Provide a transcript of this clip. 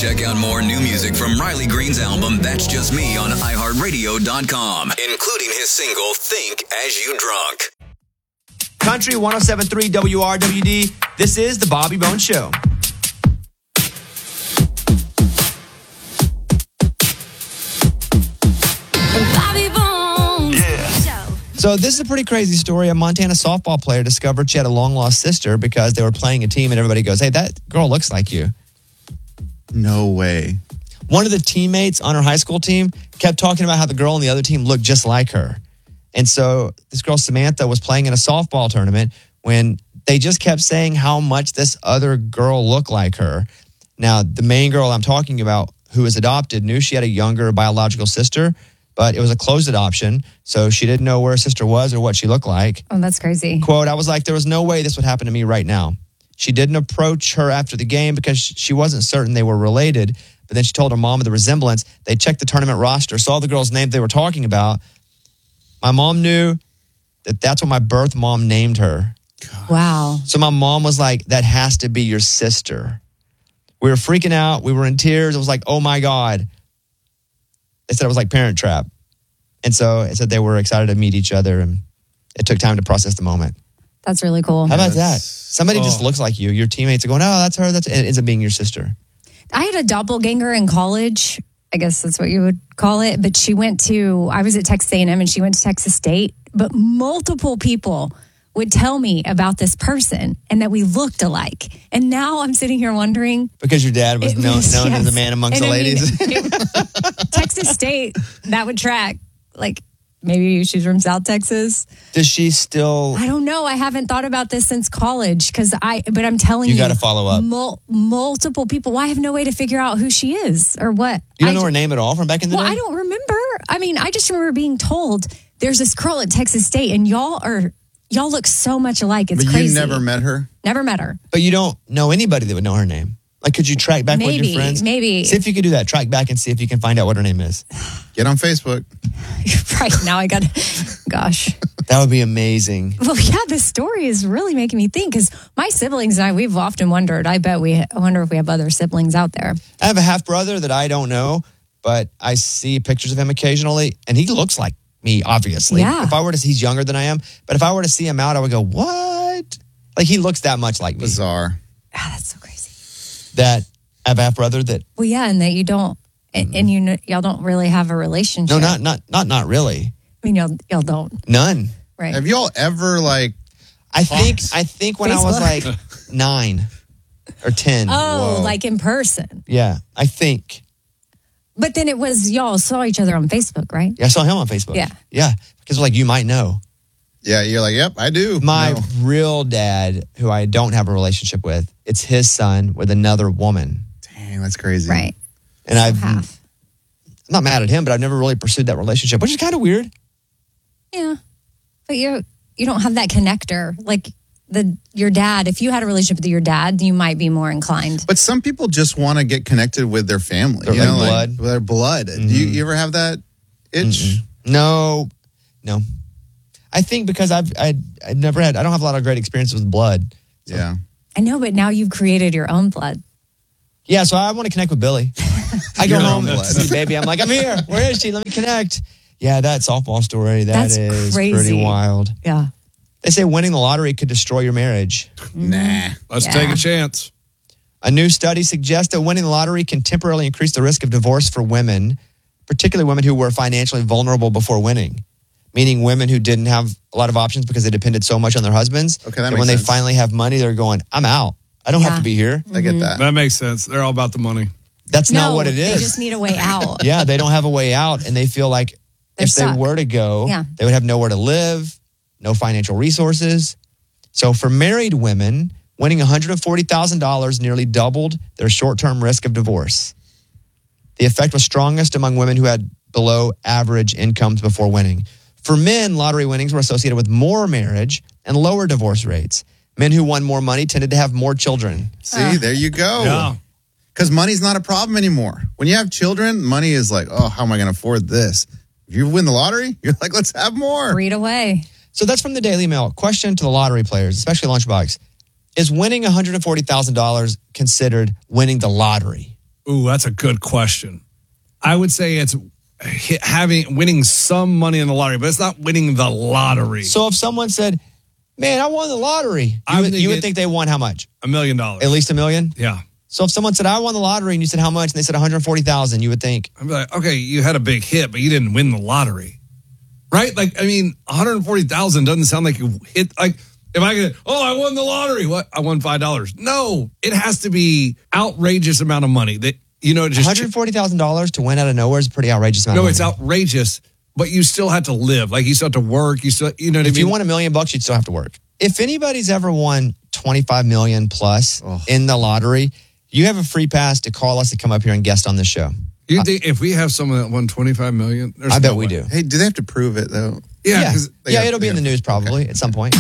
Check out more new music from Riley Green's album, That's Just Me, on iHeartRadio.com, including his single, Think As You Drunk. Country 107.3 WRWD. This is the Bobby Bones Show. Bobby Bones. Yeah. So this is a pretty crazy story. A Montana softball player discovered she had a long-lost sister because they were playing a team and everybody goes, hey, that girl looks like you. No way. One of the teammates on her high school team kept talking about how the girl on the other team looked just like her. And so this girl, Samantha, was playing in a softball tournament when they just kept saying how much this other girl looked like her. Now, the main girl I'm talking about, who was adopted, knew she had a younger biological sister, but it was a closed adoption, so she didn't know where her sister was or what she looked like. Oh, that's crazy. Quote, I was like, there was no way this would happen to me right now. She didn't approach her after the game because she wasn't certain they were related, but then she told her mom of the resemblance. They checked the tournament roster, saw the girl's name they were talking about. My mom knew that that's what my birth mom named her. Wow. So my mom was like, that has to be your sister. We were freaking out. We were in tears. It was like, oh my God. They said it was like Parent Trap. And so it said they were excited to meet each other, and it took time to process the moment. That's really cool. How about that? Somebody just looks like you. Your teammates are going, oh, that's her. And it ends up being your sister. I had a doppelganger in college. I guess that's what you would call it. But I was at Texas A&M and she went to Texas State. But multiple people would tell me about this person and that we looked alike. And now I'm sitting here wondering. Because your dad was known as a man amongst the ladies. Texas State, that would track. Like, maybe she's from South Texas. Does she still? I don't know. I haven't thought about this since college but I'm telling you. You got to follow up. Multiple people. Well, I have no way to figure out who she is or what. You don't know her name at all from back in the day? Well, I don't remember. I mean, I just remember being told there's this girl at Texas State and y'all look so much alike. It's crazy. You never met her? Never met her. But you don't know anybody that would know her name. Like, could you track back with your friends? Maybe. See if you could do that. Track back and see if you can find out what her name is. Get on Facebook. Right now I got gosh. That would be amazing. Well, yeah, this story is really making me think because my siblings and I, we've often wondered. I wonder if we have other siblings out there. I have a half brother that I don't know, but I see pictures of him occasionally, and he looks like me, obviously. Yeah. If I were to see, he's younger than I am, but if I were to see him out, I would go, what? Like, he looks that much like me. Bizarre. Ah, that's so crazy. That I have a half brother that. Well, yeah, and that you don't, and y'all don't really have a relationship. No, not really. I mean, y'all don't. None. Right. Have y'all ever I think when I was like 9 or 10. Oh, Whoa. like in person. Yeah, I think. But then it was y'all saw each other on Facebook, right? Yeah, I saw him on Facebook. Yeah, because like you might know. Yeah, you're like, yep, I do. My real dad, who I don't have a relationship with, it's his son with another woman. Dang, that's crazy. Right. And So I'm not mad at him, but I've never really pursued that relationship, which is kind of weird. Yeah. But you don't have that connector. Like your dad, if you had a relationship with your dad, you might be more inclined. But some people just want to get connected with their family. Their blood. Like their blood. Mm-hmm. Do you ever have that itch? No. I think because I've never had, I don't have a lot of great experiences with blood. So. Yeah. I know, but now you've created your own blood. Yeah, so I want to connect with Billy. I go home and see baby. I'm like, I'm here. Where is she? Let me connect. Yeah, that softball story, That's is crazy. pretty wild. Yeah. They say winning the lottery could destroy your marriage. Nah. Let's take a chance. A new study suggests that winning the lottery can temporarily increase the risk of divorce for women, particularly women who were financially vulnerable before winning. Meaning women who didn't have a lot of options because they depended so much on their husbands. Okay, that and makes when sense. they finally have money, they're going, I'm out. I don't have to be here. I get that. That makes sense. They're all about the money. That's not what it They is. just need a way out. Yeah, they don't have a way out, and they feel like They're if stuck. they were to go, Yeah. they would have nowhere to live, no financial resources. So for married women, winning $140,000 nearly doubled their short-term risk of divorce. The effect was strongest among women who had below average incomes before winning. For men, lottery winnings were associated with more marriage and lower divorce rates. Men who won more money tended to have more children. See, there you go. Yeah. Because money's not a problem anymore. When you have children, money is like, oh, how am I going to afford this? If you win the lottery, you're like, let's have more. Read away. So that's from the Daily Mail. Question to the lottery players, especially Lunchbox. Is winning $140,000 considered winning the lottery? Ooh, that's a good question. I would say it's winning some money in the lottery, but it's not winning the lottery. So if someone said, man, I won the lottery, you would think they won how much? $1 million. At least $1 million? Yeah. So if someone said, I won the lottery, and you said how much, and they said 140,000, you would think. I'd be like, okay, you had a big hit, but you didn't win the lottery. Right? Like, I mean, 140,000 doesn't sound like you hit, like, if I could, I won the lottery. What? I won $5. No, it has to be outrageous amount of money that, just $140,000 to win out of nowhere is a pretty outrageous amount of money. No, it's outrageous, but you still have to live. Like, you still have to work. You know what I mean? If you won $1 million, you'd still have to work. If anybody's ever won 25 million plus in the lottery, you have a free pass to call us to come up here and guest on this show. You think if we have someone that won 25 million, I bet we do. Hey, do they have to prove it though? Yeah. It'll be in the news probably at some point.